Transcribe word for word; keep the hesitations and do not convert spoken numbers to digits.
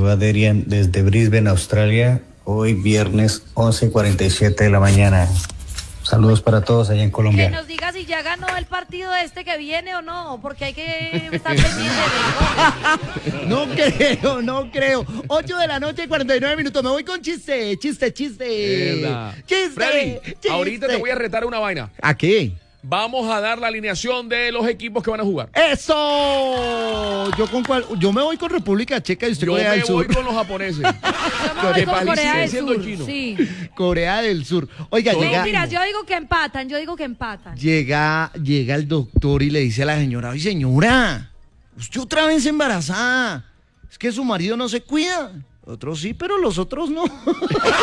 saluda Adrián desde Brisbane, Australia. Hoy viernes once y cuarenta y siete de la mañana. Saludos para todos allá en Colombia. Que nos diga si ya ganó el partido este que viene o no, porque hay que estar pendiente de... No creo, no creo. ocho de la noche, cuarenta y nueve minutos. Me voy con chiste, chiste, chiste. Verdad. Chiste, Freddy, chiste. ahorita te voy a retar una vaina. ¿A qué? Vamos a dar la alineación de los equipos que van a jugar. ¡Eso! Yo con cuál, yo me voy con República Checa y usted Yo Corea me del voy Sur. con los japoneses. Yo me voy De con país, Corea del siendo Sur, chino. sí. Corea del Sur. Oiga, Todo llega, Mentiras, yo digo que empatan, yo digo que empatan. llega, llega el doctor y le dice a la señora, ay señora, usted otra vez embarazada. Es que su marido no se cuida. Otros sí, pero los otros no.